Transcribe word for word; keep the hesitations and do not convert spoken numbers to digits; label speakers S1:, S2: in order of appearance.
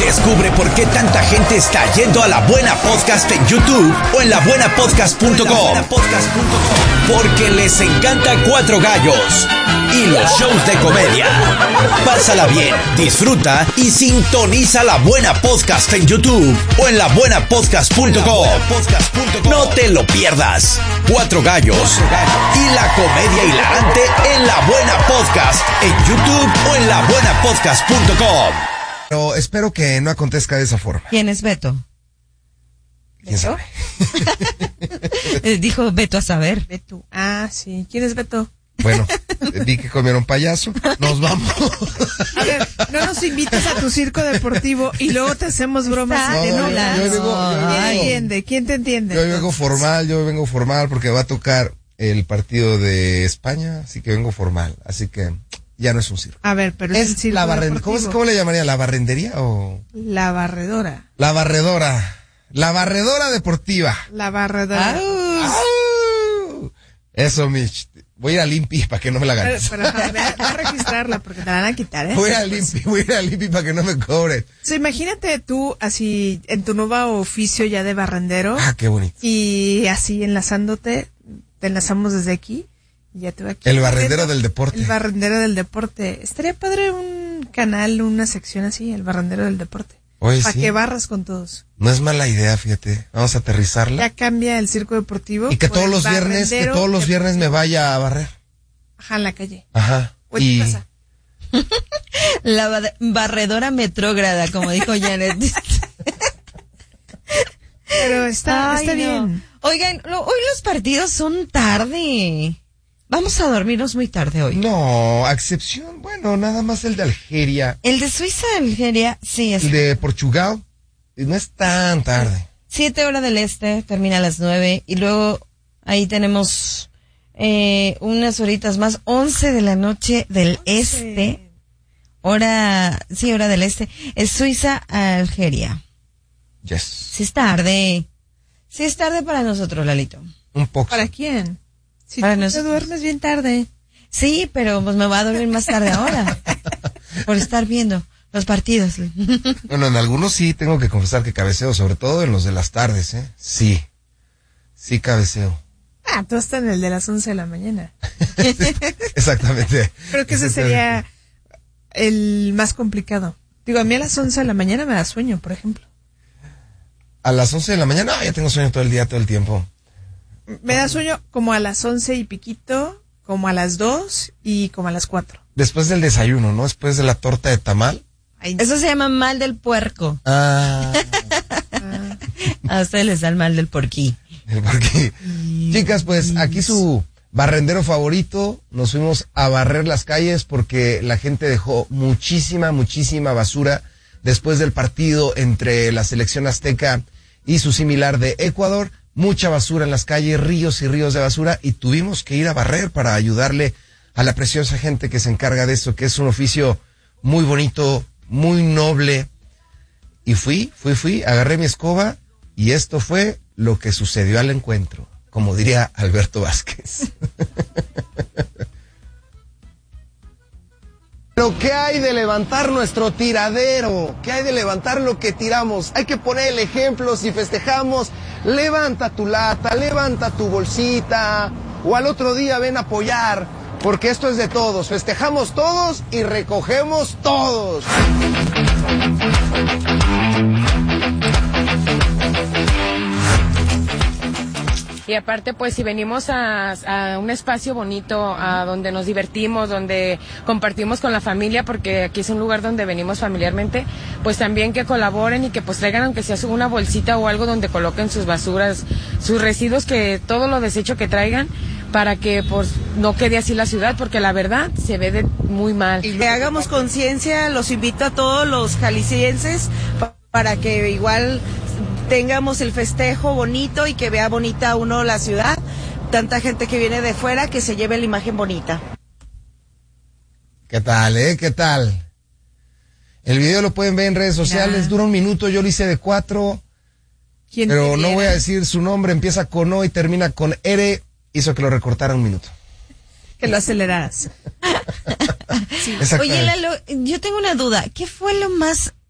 S1: Descubre por qué tanta gente está yendo a La Buena Podcast en YouTube o en la buena podcast punto com. Porque les encanta Cuatro Gallos y los shows de comedia. Pásala bien, disfruta y sintoniza La Buena Podcast en YouTube o en la buena podcast punto com. No te lo pierdas. Cuatro Gallos y la comedia hilarante en La Buena Podcast en YouTube o en la buena podcast punto com.
S2: Pero espero que no acontezca de esa forma.
S3: ¿Quién es Beto?
S2: ¿Quién sabe?
S3: Dijo Beto a saber.
S4: Beto. Ah, sí. ¿Quién es Beto?
S2: Bueno, vi que comieron payaso. Nos vamos.
S4: A ver, no nos invitas a tu circo deportivo y luego te hacemos bromas.
S2: No,
S4: de
S2: yo,
S4: nolas.
S2: yo vengo, yo
S4: ¿Quién
S2: vengo-
S4: entiende? ¿Quién te entiende?
S2: Yo vengo formal, yo vengo formal porque va a tocar el partido de España, así que vengo formal. Así que ya no es un circo.
S4: A ver, pero es, el
S2: Es
S4: circo
S2: la barren... ¿Cómo,
S4: deportivo.
S2: ¿Cómo le llamaría? ¿La barrendería o...?
S4: La barredora.
S2: La barredora. La barredora deportiva.
S4: La barredora.
S2: ¡Au! Eso, Mitch. Voy a ir a Limpi para que no me la
S4: Pero,
S2: ganes.
S4: pero, pero, ve a- ve a registrarla porque te la van a quitar, ¿eh?
S2: Voy a Limpi, voy a ir a Limpi para que no me cobren.
S4: O sea, imagínate tú así en tu nuevo oficio ya de barrendero
S2: Ah, qué bonito.
S4: y así enlazándote, te enlazamos desde aquí y ya te va aquí.
S2: El barrendero del deporte.
S4: El barrendero del deporte. Estaría padre un canal, una sección así, el barrendero del deporte.
S2: Oye,
S4: Para
S2: sí.
S4: que barras con todos.
S2: No es mala idea, fíjate. Vamos a aterrizarla.
S4: Ya cambia el circo deportivo.
S2: Y que
S4: por
S2: todos
S4: el
S2: los viernes, que
S4: barrendero
S2: todos los
S4: de-
S2: viernes me vaya a barrer.
S4: Ajá, en la calle.
S2: Ajá.
S4: O en
S2: Y
S4: tu casa.
S3: La ba- barredora metrógrada, como dijo Janet.
S4: Pero está,
S3: Ay,
S4: está
S3: no.
S4: bien.
S3: Oigan, lo- hoy los partidos son tarde. Vamos a dormirnos muy tarde hoy.
S2: no, a excepción, bueno, nada más el de Algeria,
S3: El de Suiza, Algeria, sí, es
S2: el de Portugal, no es tan tarde.
S3: siete horas del este, termina a las nueve, y luego ahí tenemos eh, unas horitas más, once de la noche del este, hora, sí, hora del este, es Suiza, Algeria.
S2: Yes.
S3: Sí es tarde, sí es tarde para nosotros, Lalito.
S2: Un poco.
S4: ¿Para quién? Si
S3: Para
S4: tú te
S3: nosotros.
S4: duermes bien tarde.
S3: Sí, pero pues me voy a dormir más tarde ahora, por estar viendo los partidos.
S2: Bueno, en algunos sí tengo que confesar que cabeceo, sobre todo en los de las tardes, ¿eh? Sí. Sí cabeceo.
S4: Ah, tú estás en el de las once de la mañana.
S2: Exactamente.
S4: Creo que ese sería el más complicado. Digo, a mí a las once de la mañana me da sueño, por ejemplo.
S2: A las once de la mañana, no, ya tengo sueño todo el día, todo el tiempo.
S4: Me da sueño como a las once y piquito, como a las dos y como a las cuatro.
S2: Después del desayuno, ¿no? Después de la torta de tamal.
S4: Ay,
S3: Eso se llama mal del puerco.
S2: Ah,
S3: A ustedes les da el mal del porquí.
S2: porque, chicas, pues aquí su barrendero favorito, nos fuimos a barrer las calles porque la gente dejó muchísima, muchísima basura después del partido entre la selección azteca y su similar de Ecuador. Mucha basura en las calles, ríos y ríos de basura, y tuvimos que ir a barrer para ayudarle a la preciosa gente que se encarga de eso, que es un oficio muy bonito, muy noble. Y fui, fui, fui, agarré mi escoba y esto fue lo que sucedió al encuentro, como diría Alberto Vázquez. Pero ¿qué hay de levantar nuestro tiradero? ¿Qué hay de levantar lo que tiramos? Hay que poner el ejemplo si festejamos. Levanta tu lata, levanta tu bolsita, o al otro día ven a apoyar, porque esto es de todos. Festejamos todos y recogemos todos.
S5: Y aparte, pues si venimos a, a un espacio bonito, a donde nos divertimos, donde compartimos con la familia, porque aquí es un lugar donde venimos familiarmente, pues también que colaboren y que pues traigan aunque sea una bolsita o algo donde coloquen sus basuras, sus residuos, que todo lo desecho que traigan, para que pues no quede así la ciudad, porque la verdad se ve de muy mal.
S6: Y que hagamos conciencia, los invito a todos los jaliscienses pa- para que igual tengamos el festejo bonito y que vea bonita uno la ciudad. Tanta gente que viene de fuera, que se lleve la imagen bonita.
S2: ¿Qué tal, eh? ¿Qué tal? El video lo pueden ver en redes sociales,
S4: Nah.
S2: dura un minuto, yo lo hice de cuatro,
S4: ¿quién
S2: pero
S4: te
S2: no
S4: viera?
S2: voy a decir su nombre, empieza con O y termina con R, hizo que lo recortara un minuto.
S4: Que lo aceleraras.
S2: Exactamente.
S3: Oye, Lalo, yo tengo una duda. ¿Qué fue lo más